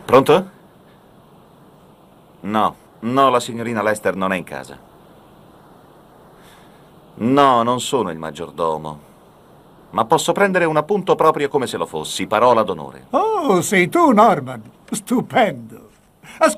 Pronto? No, no, la signorina Lester non è in casa. No, non sono il maggiordomo. Ma posso prendere un appunto proprio come se lo fossi, parola d'onore. Oh, sei tu, Norman. Stupendo.